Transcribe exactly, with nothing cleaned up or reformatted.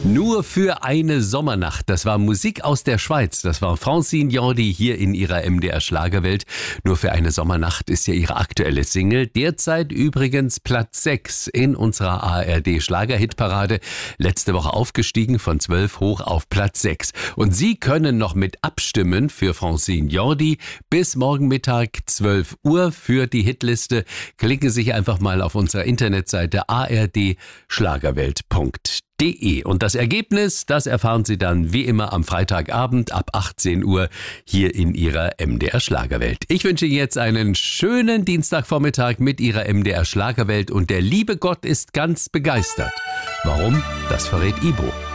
Nur für eine Sommernacht. Das war Musik aus der Schweiz. Das war Francine Jordi hier in ihrer M D R Schlagerwelt. Nur für eine Sommernacht ist ja ihre aktuelle Single. Derzeit übrigens Platz sechs in unserer A R D Schlagerhitparade. Letzte Woche aufgestiegen von zwölf hoch auf Platz sechs. Und Sie können noch mit abstimmen für Francine Jordi bis morgen Mittag zwölf Uhr für die Hitliste. Klicken Sie sich einfach mal auf unserer Internetseite a r d schlagerwelt punkt de. Und das Ergebnis, das erfahren Sie dann wie immer am Freitagabend ab achtzehn Uhr hier in Ihrer M D R Schlagerwelt. Ich wünsche Ihnen jetzt einen schönen Dienstagvormittag mit Ihrer M D R Schlagerwelt und der liebe Gott ist ganz begeistert. Warum? Das verrät Ibo.